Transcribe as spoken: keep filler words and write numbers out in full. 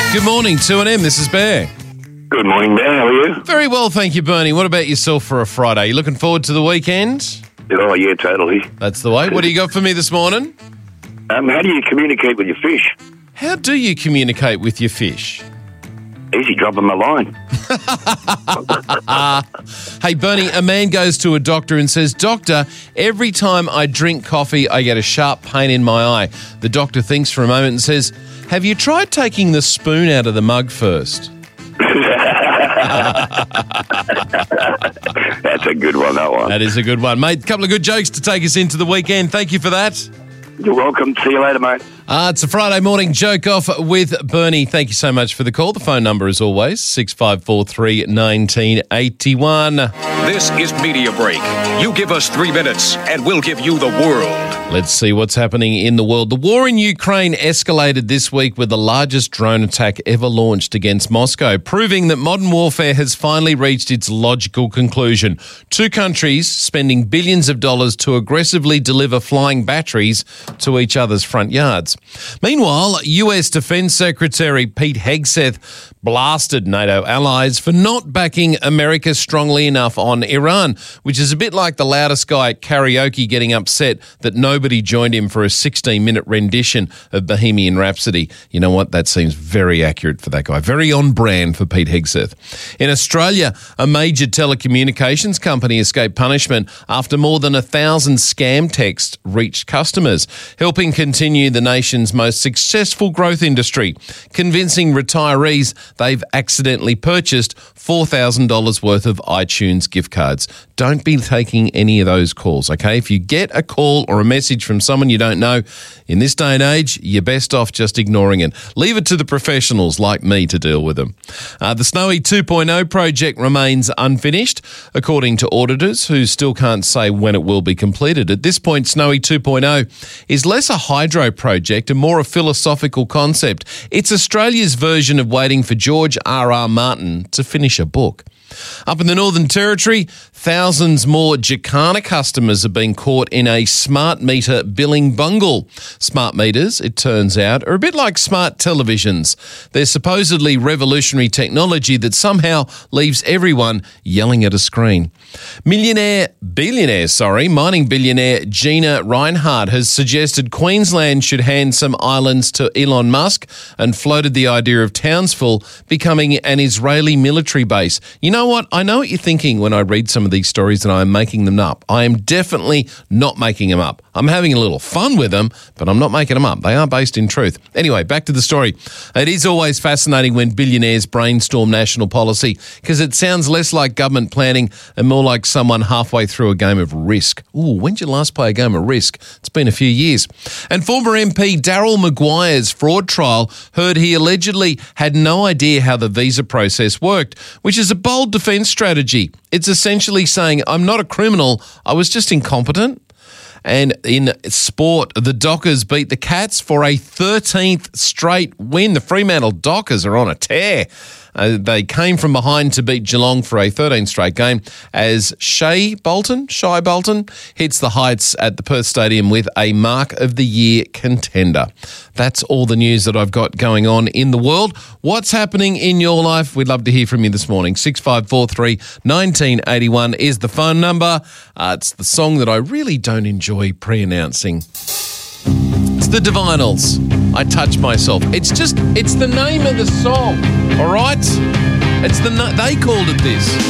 Good morning, two N M. This is Bear. Good morning, Bear. How are you? Very well, thank you, Bernie. What about yourself for a Friday? You looking forward to the weekend? Oh, yeah, totally. That's the way. What do you got for me this morning? Um, how do you communicate with your fish? How do you communicate with your fish? Easy, drop them a line. Hey, Bernie, a man goes to a doctor and says, "Doctor, every time I drink coffee, I get a sharp pain in my eye." The doctor thinks for a moment and says, "Have you tried taking the spoon out of the mug first?" That's a good one, that one. That is a good one, mate. A couple of good jokes to take us into the weekend. Thank you for that. You're welcome. See you later, mate. Uh, it's a Friday morning joke off with Bernie. Thank you so much for the call. The phone number is always six five four three, one nine eight one. This is Media Break. You give us three minutes and we'll give you the world. Let's see what's happening in the world. The war in Ukraine escalated this week with the largest drone attack ever launched against Moscow, proving that modern warfare has finally reached its logical conclusion. Two countries spending billions of dollars to aggressively deliver flying batteries to each other's front yards. Meanwhile, U S Defense Secretary Pete Hegseth blasted NATO allies for not backing America strongly enough on Iran, which is a bit like the loudest guy at karaoke getting upset that nobody joined him for a sixteen-minute rendition of Bohemian Rhapsody. You know what? That seems very accurate for that guy. Very on brand for Pete Hegseth. In Australia, a major telecommunications company escaped punishment after more than a thousand scam texts reached customers, helping continue the nation's most successful growth industry, convincing retirees they've accidentally purchased four thousand dollars worth of iTunes gift cards. Don't be taking any of those calls, okay? If you get a call or a message from someone you don't know, in this day and age, you're best off just ignoring it. Leave it to the professionals like me to deal with them. Uh, the Snowy two point oh project remains unfinished, according to auditors who still can't say when it will be completed. At this point, Snowy two point oh is less a hydro project and more a philosophical concept. It's Australia's version of waiting for George R R. Martin to finish a book. Up in the Northern Territory, thousands more Jacana customers have been caught in a smart meter billing bungle. Smart meters, it turns out, are a bit like smart televisions. They're supposedly revolutionary technology that somehow leaves everyone yelling at a screen. Millionaire, billionaire, sorry, mining billionaire Gina Rinehart has suggested Queensland should hand some islands to Elon Musk and floated the idea of Townsville becoming an Israeli military base. You know what? I know what you're thinking when I read some of these stories and I'm making them up. I am definitely not making them up. I'm having a little fun with them, but I'm not making them up. They are based in truth. Anyway, back to the story. It is always fascinating when billionaires brainstorm national policy because it sounds less like government planning and more like someone halfway through a game of Risk. Ooh, when did you last play a game of Risk? It's been a few years. And former M P Daryl Maguire's fraud trial heard he allegedly had no idea how the visa process worked, which is a bold defence strategy. It's essentially saying, I'm not a criminal, I was just incompetent. And in sport, the Dockers beat the Cats for a thirteenth straight win. The Fremantle Dockers are on a tear. Uh, they came from behind to beat Geelong for a thirteenth straight game as Shai Bolton, Shai Bolton hits the heights at the Perth Stadium with a Mark of the Year contender. That's all the news that I've got going on in the world. What's happening in your life? We'd love to hear from you this morning. six five four three, one nine eight one is the phone number. Uh, it's the song that I really don't enjoy pre-announcing. It's the Divinals. I Touch Myself. It's just, it's the name of the song, all right? It's the, they called it this.